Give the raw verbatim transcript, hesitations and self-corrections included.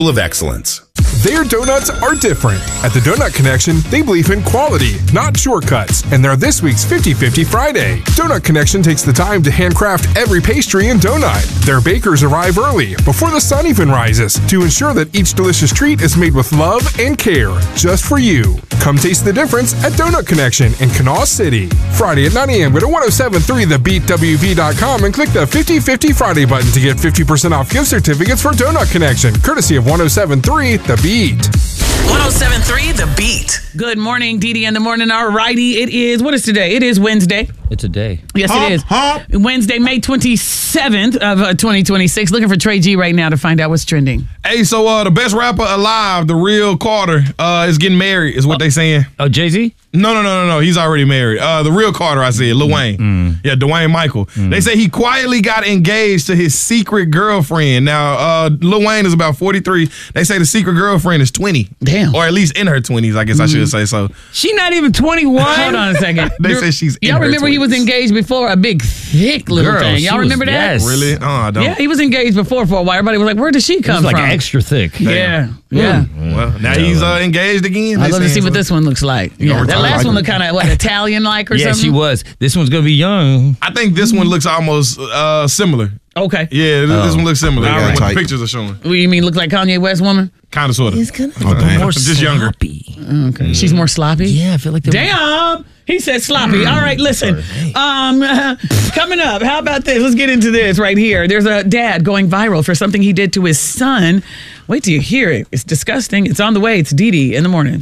of excellence. Their donuts are different. At the Donut Connection, they believe in quality, not shortcuts, and they're this week's fifty fifty Friday. Donut Connection takes the time to handcraft every pastry and donut. Their bakers arrive early, before the sun even rises, to ensure that each delicious treat is made with love and care, just for you. Come taste the difference at Donut Connection in Kanawha City. Friday at nine a.m. go to ten seventy-three the beat W V dot com and click the fifty fifty Friday button to get fifty percent off gift certificates for Donut Connection, courtesy of ten seventy-three The Beat. ten seventy-three The Beat. Good morning, Dee Dee in the morning. All righty, it is, what is today? It is Wednesday. It's a day. Yes, Hump, it is. hump. Wednesday, May twenty-seventh of uh, twenty twenty-six. Looking for Trey G right now to find out what's trending. Hey, so uh, the best rapper alive, the real Carter, uh, is getting married, is what they saying. Oh, Jay-Z? No, no, no, no, no. He's already married. Uh, the real Carter, I said, Lil Wayne. Mm. Yeah, Dwayne Michael. Mm. They say he quietly got engaged to his secret girlfriend. Now, uh, Lil Wayne is about forty-three. They say the secret girlfriend is twenty. Damn. Or at least in her twenties, I guess mm. I should say so. She not even twenty-one? Hold on a second. They say she's in Y'all her remember twenties. he was engaged before, a big, thick little Girl, thing. she Y'all was- remember that? yes. Really? Oh, I don't. Yeah, he was engaged before for a while. Everybody was like, where did she It come was like from? extra thick. Yeah, yeah. Well, now he's uh, engaged again. I'd They love to saying see what so. this one looks like. Yeah, we're that talking last like- one looked kind of, what, Italian-like or Yeah, something? she was. This one's going to be young. I think this one looks almost uh, similar. Okay. Yeah, this, this one looks similar. All What right. the Tight. pictures are showing. What, you mean look like Kanye West woman? Kind of, sort of. Oh, damn. More Just younger. sloppy. Okay. She's more sloppy? Yeah, I feel like they Damn! He said sloppy. All right, listen. Um, coming up, how about this? Let's get into this right here. There's a dad going viral for something he did to his son. Wait till you hear it. It's disgusting. It's on the way. It's Dee Dee in the morning.